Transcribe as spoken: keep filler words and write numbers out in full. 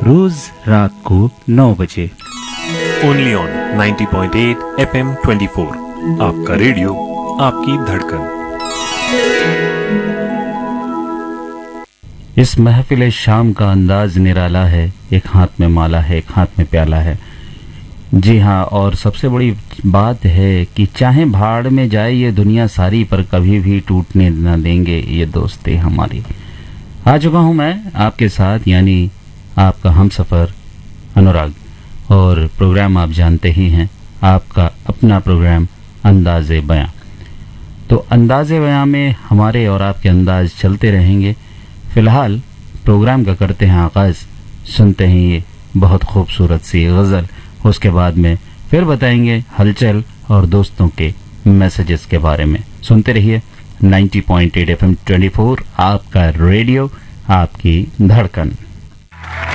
रोज रात को नौ बजे only on ninety point eight F M twenty four. आपका रेडियो, आपकी धड़कन। इस महफिल शाम का अंदाज निराला है, एक हाथ में माला है, एक हाथ में प्याला है। जी हाँ, और सबसे बड़ी बात है कि चाहे भाड़ में जाए ये दुनिया सारी, पर कभी भी टूटने न देंगे ये दोस्ती हमारी। आ चुका हूँ मैं आपके साथ, यानी आपका हमसफर अनुराग, और प्रोग्राम आप जानते ही हैं, आपका अपना प्रोग्राम अंदाज़े बयां। तो अंदाज़े बयां में हमारे और आपके अंदाज चलते रहेंगे। फिलहाल प्रोग्राम का करते हैं आगाज, सुनते हैं ये बहुत खूबसूरत सी गज़ल। उसके बाद में फिर बताएंगे हलचल और दोस्तों के मैसेजेस के बारे में। सुनते रहिए ninety point eight F M twenty four, आपका रेडियो, आपकी धड़कन।